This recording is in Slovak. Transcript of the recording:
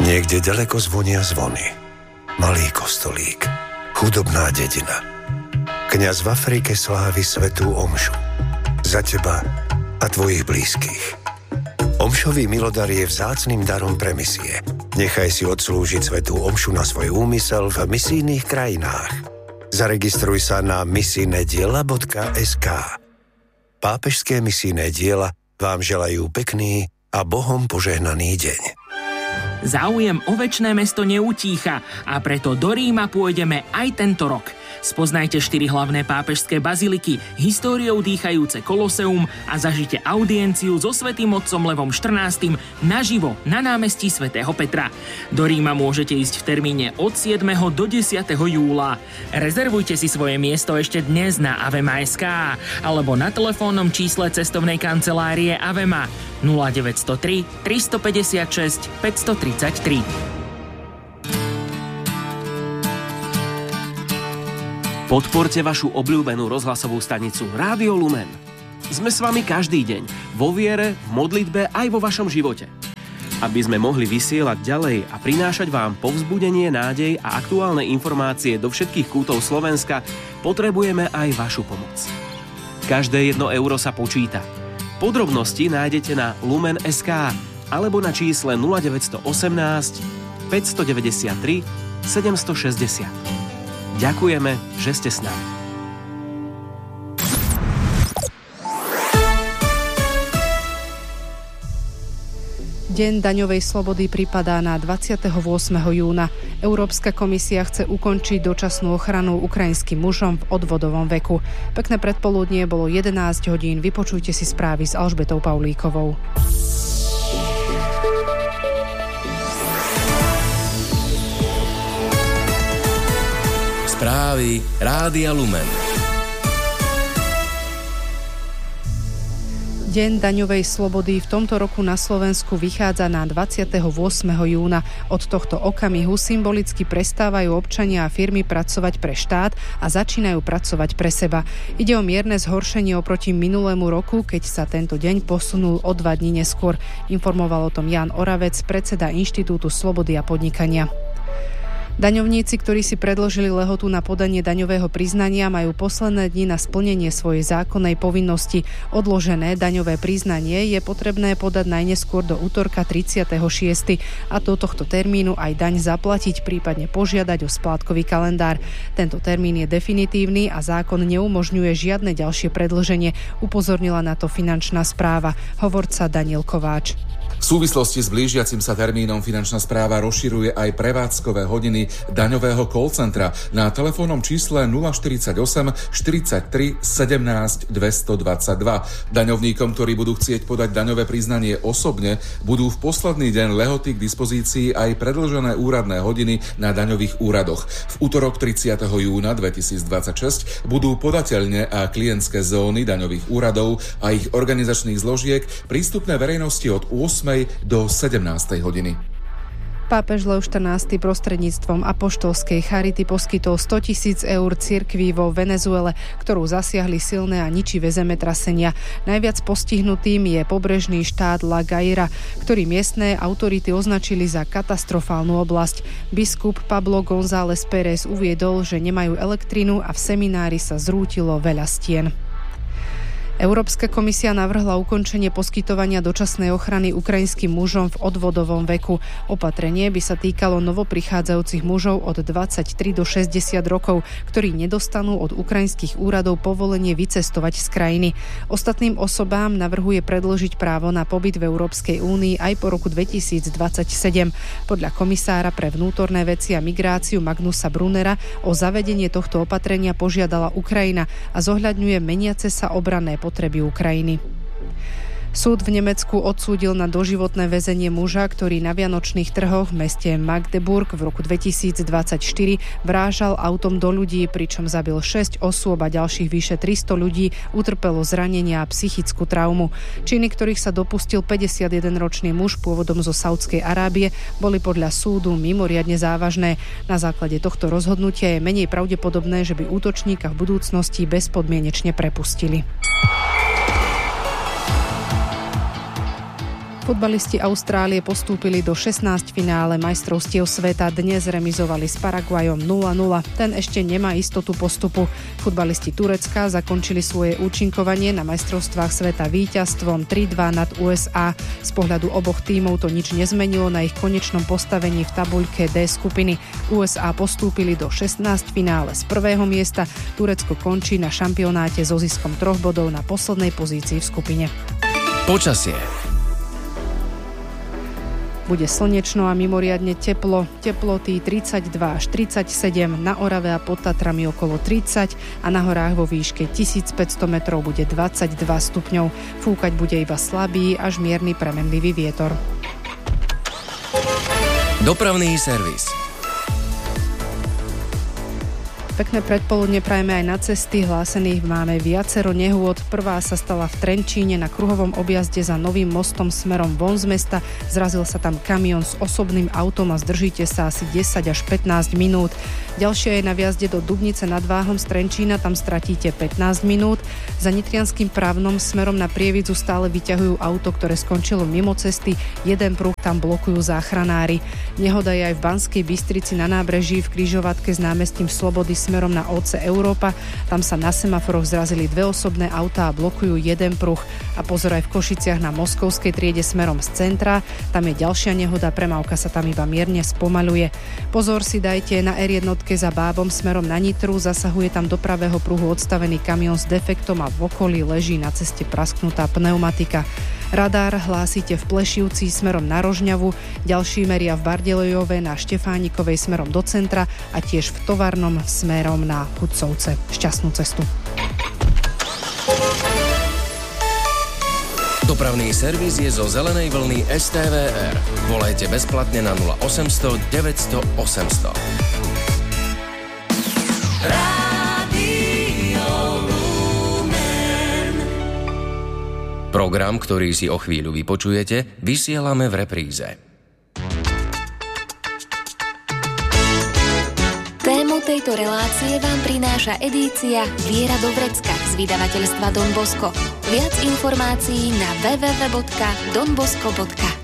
Niekde ďaleko zvonia zvony. Malý kostolík. Chudobná dedina. Kňaz v Afrike slávi svätú omšu. Za teba a tvojich blízkych. Omšový milodar je vzácnym darom pre misie. Nechaj si odslúžiť svätú omšu na svoj úmysel v misijných krajinách. Zaregistruj sa na misijnediela.sk. Pápežské misijné diela vám želajú pekný a Bohom požehnaný deň. Záujem o večné mesto neutícha a preto do Ríma pôjdeme aj tento rok. Spoznajte 4 hlavné pápežské baziliky, históriou dýchajúce Koloseum a zažite audienciu so svätým otcom Levom XIV naživo na námestí svätého Petra. Do Ríma môžete ísť v termíne od 7. do 10. júla. Rezervujte si svoje miesto ešte dnes na avema.sk alebo na telefónnom čísle cestovnej kancelárie Avema 0903 356 533. Podporte vašu obľúbenú rozhlasovú stanicu Rádio Lumen. Sme s vami každý deň, vo viere, v modlitbe aj vo vašom živote. Aby sme mohli vysielať ďalej a prinášať vám povzbudenie, nádej a aktuálne informácie do všetkých kútov Slovenska, potrebujeme aj vašu pomoc. Každé 1 euro sa počíta. Podrobnosti nájdete na lumen.sk alebo na čísle 0918 593 760. Ďakujeme, že ste s nami. Deň daňovej slobody pripadá na 28. júna. Európska komisia chce ukončiť dočasnú ochranu ukrajinským mužom v odvodovom veku. Pekné predpoludnie, bolo 11 hodín. Vypočujte si správy s Alžbetou Paulíkovou. Správy Rádia Lumen. Deň daňovej slobody v tomto roku na Slovensku vychádza na 28. júna. Od tohto okamihu symbolicky prestávajú občania a firmy pracovať pre štát a začínajú pracovať pre seba. Ide o mierne zhoršenie oproti minulému roku, keď sa tento deň posunul o 2 dní neskôr. Informoval o tom Ján Oravec, predseda Inštitútu slobody a podnikania. Daňovníci, ktorí si predložili lehotu na podanie daňového priznania, majú posledné dni na splnenie svojej zákonnej povinnosti. Odložené daňové priznanie je potrebné podať najneskôr do útorka 36. a do tohto termínu aj daň zaplatiť, prípadne požiadať o splátkový kalendár. Tento termín je definitívny a zákon neumožňuje žiadne ďalšie predĺženie, upozornila na to finančná správa. Hovorca Daniel Kováč. V súvislosti s blížiacim sa termínom finančná správa rozširuje aj prevádzkové hodiny daňového call centra na telefónnom čísle 048 43 17 222. Daňovníkom, ktorí budú chcieť podať daňové priznanie osobne, budú v posledný deň lehoty k dispozícii aj predĺžené úradné hodiny na daňových úradoch. V utorok 30. júna 2026 budú podateľne a klientské zóny daňových úradov a ich organizačných zložiek prístupné verejnosti od 8. do 17. hodiny. Pápež Lev XIV prostredníctvom apoštolskej charity poskytol 100 000 eur cirkvi vo Venezuele, ktorú zasiahli silné a ničivé zemetrasenia. Najviac postihnutým je pobrežný štát La Guaira, ktorý miestne autority označili za katastrofálnu oblasť. Biskup Pablo González Pérez uviedol, že nemajú elektrinu a v seminári sa zrútilo veľa stien. Európska komisia navrhla ukončenie poskytovania dočasnej ochrany ukrajinským mužom v odvodovom veku. Opatrenie by sa týkalo novoprichádzajúcich mužov od 23 do 60 rokov, ktorí nedostanú od ukrajinských úradov povolenie vycestovať z krajiny. Ostatným osobám navrhuje predĺžiť právo na pobyt v Európskej únii aj po roku 2027. Podľa komisára pre vnútorné veci a migráciu Magnusa Brunera o zavedenie tohto opatrenia požiadala Ukrajina a zohľadňuje meniace sa obranné potreby Ukrajiny. Súd v Nemecku odsúdil na doživotné väzenie muža, ktorý na vianočných trhoch v meste Magdeburg v roku 2024 vrážal autom do ľudí, pričom zabil 6 osôb a ďalších vyše 300 ľudí utrpelo zranenia a psychickú traumu. Činy, ktorých sa dopustil 51-ročný muž pôvodom zo Saudskej Arábie, boli podľa súdu mimoriadne závažné. Na základe tohto rozhodnutia je menej pravdepodobné, že by útočníka v budúcnosti bezpodmienečne prepustili. Futbalisti Austrálie postúpili do 16 finále majstrovstiev sveta. Dnes remizovali s Paraguajom 0-0. Ten ešte nemá istotu postupu. Futbalisti Turecka zakončili svoje účinkovanie na majstrovstvách sveta víťazstvom 3-2 nad USA. Z pohľadu oboch tímov to nič nezmenilo na ich konečnom postavení v tabuľke D skupiny. USA postúpili do 16 finále z prvého miesta. Turecko končí na šampionáte so ziskom 3 bodov na poslednej pozícii v skupine. Počasie. Bude slnečno a mimoriadne teplo. Teploty 32 až 37, na Orave a pod Tatrami okolo 30 a na horách vo výške 1500 metrov bude 22 stupňov. Fúkať bude iba slabý až mierny premenlivý vietor. Dopravný servis. Pekné predpoludne prajeme aj na cesty. Hlásených máme viacero nehôd. Prvá sa stala v Trenčíne na kruhovom objazde za novým mostom smerom von z mesta. Zrazil sa tam kamión s osobným autom a zdržíte sa asi 10 až 15 minút. Ďalšia je na vjazde do Dubnice nad Váhom z Trenčína, tam stratíte 15 minút. Za Nitrianskym Právnom smerom na Prievidzu stále vyťahujú auto, ktoré skončilo mimo cesty. Jeden pruh tam blokujú záchranári. Nehoda je aj v Banskej Bystrici na nábreží v križovatke s námestím Slobody smerom na OC Európa. Tam sa na semaforoch zrazili dve osobné autá a blokujú jeden pruh. A pozor aj v Košiciach na Moskovskej triede smerom z centra. Tam je ďalšia nehoda, premávka sa tam iba mierne spomaľuje. Pozor si dajte na R1 za Bábom smerom na Nitru. Zasahuje tam do pravého pruhu odstavený kamión s defektom a v okolí leží na ceste prasknutá pneumatika. Radár hlásite v Plešivci smerom na Rožňavu, ďalší meria v Bardelejove na Štefánikovej smerom do centra a tiež v Tovarnom smerom na Hudcovce. Šťastnú cestu. Dopravný servis je zo zelenej vlny STVR. Volajte bezplatne na 0800 900 800. Program, ktorý si o chvíľu vypočujete, vysielame v repríze. Tému tejto relácie vám prináša edícia Viera do vrecka z vydavateľstva Don Bosco. Viac informácií na www.donbosco.sk.